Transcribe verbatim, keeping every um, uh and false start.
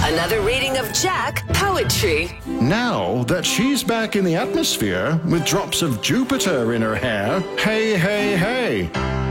Another reading of Jack Poetry. Now that she's back in the atmosphere with drops of Jupiter in her hair, hey, hey, hey.